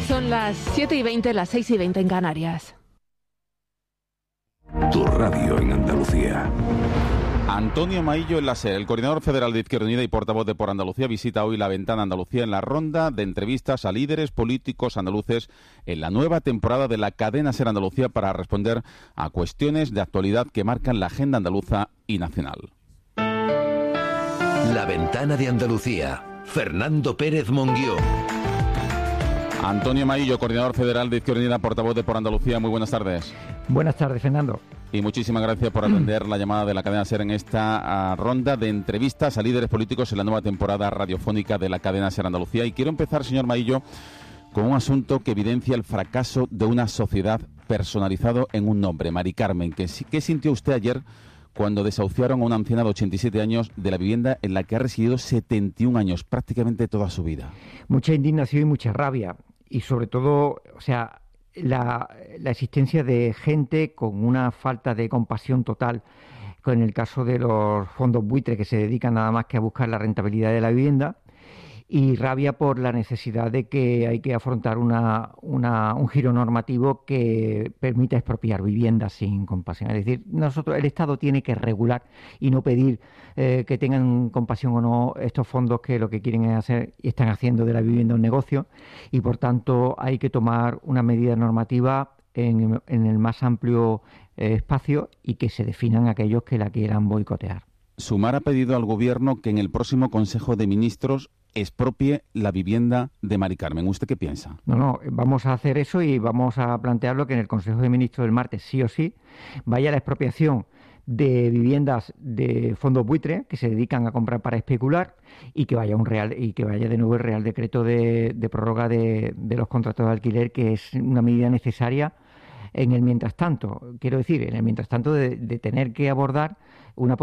Son las 7:20, las 6:20 en Canarias. Tu radio en Andalucía. Antonio Maillo en la SER, el coordinador federal de Izquierda Unida y portavoz de Por Andalucía, visita hoy la Ventana Andalucía en la ronda de entrevistas a líderes políticos andaluces en la nueva temporada de la cadena SER Andalucía para responder a cuestiones de actualidad que marcan la agenda andaluza y nacional. La Ventana de Andalucía. Fernando Pérez Monguió. Antonio Maillo, coordinador federal de Izquierda Unida, portavoz de Por Andalucía, muy buenas tardes. Buenas tardes, Fernando. Y muchísimas gracias por atender la llamada de la cadena SER en esta ronda de entrevistas a líderes políticos en la nueva temporada radiofónica de la cadena SER Andalucía. Y quiero empezar, señor Maillo, con un asunto que evidencia el fracaso de una sociedad personalizado en un nombre, Mari Carmen. ¿Qué sintió usted ayer cuando desahuciaron a una anciana de 87 años de la vivienda en la que ha residido 71 años, prácticamente toda su vida? Mucha indignación y mucha rabia. Y sobre todo, la existencia de gente con una falta de compasión total, con el caso de los fondos buitres que se dedican nada más que a buscar la rentabilidad de la vivienda, y rabia por la necesidad de que hay que afrontar un giro normativo que permita expropiar viviendas sin compasión. Es decir, el Estado tiene que regular y no pedir que tengan compasión o no estos fondos que lo que quieren es hacer y están haciendo de la vivienda un negocio, y por tanto hay que tomar una medida normativa en el más amplio espacio y que se definan aquellos que la quieran boicotear. Sumar ha pedido al Gobierno que en el próximo Consejo de Ministros expropie la vivienda de Mari Carmen. ¿Usted qué piensa? No, vamos a hacer eso y vamos a plantearlo que en el Consejo de Ministros del martes sí o sí vaya la expropiación de viviendas de fondos buitre que se dedican a comprar para especular, y que vaya de nuevo el Real Decreto de prórroga de los contratos de alquiler, que es una medida necesaria en el mientras tanto. Quiero decir, en el mientras tanto de tener que abordar una